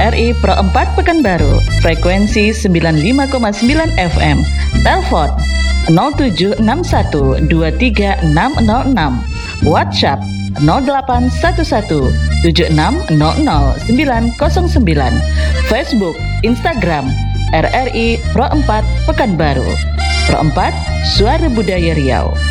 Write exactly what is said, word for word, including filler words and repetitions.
R R I Pro empat Pekanbaru, frekuensi sembilan puluh lima koma sembilan F M. Telepon nol tujuh enam satu dua tiga enam nol enam. WhatsApp nol delapan satu satu tujuh enam nol nol sembilan nol sembilan. Facebook, Instagram R R I Pro empat Pekanbaru. Pro empat, Suara Budaya Riau.